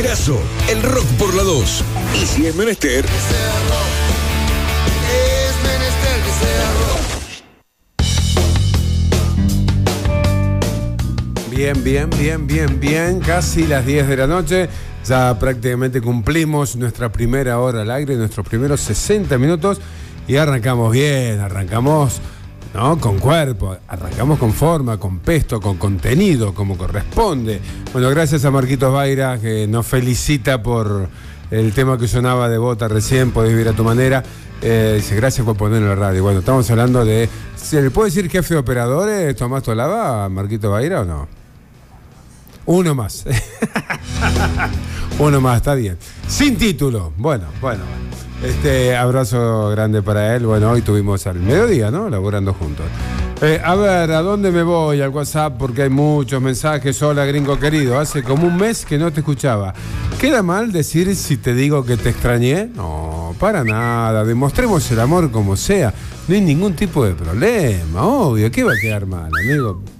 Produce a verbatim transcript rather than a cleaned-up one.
Brazo, el rock por la dos. Y si es menester, Bien, bien, bien, bien, bien. Casi las diez de la noche. Ya prácticamente cumplimos nuestra primera hora al aire, nuestros primeros sesenta minutos. Y arrancamos bien, arrancamos, ¿no? Con cuerpo, arrancamos con forma, con pesto, con contenido, como corresponde. Bueno, gracias a Marquitos Baira, que nos felicita por el tema que sonaba de Bota recién, Podés Vivir a Tu Manera. Eh, dice, gracias por ponerlo en la radio. Bueno, estamos hablando de... ¿Se le puede decir jefe de operadores, Tomás Tolaba, a Marquito Baira o no? Uno más. Uno más, está bien. Sin título. Bueno, bueno. Este abrazo grande para él. Bueno, hoy tuvimos al mediodía, ¿no? Laborando juntos. Eh, a ver, ¿a dónde me voy? Al WhatsApp, porque hay muchos mensajes. Hola, gringo querido. Hace como un mes que no te escuchaba. ¿Queda mal decir si te digo que te extrañé? No, para nada. Demostremos el amor como sea. No hay ningún tipo de problema, obvio. ¿Qué va a quedar mal, amigo?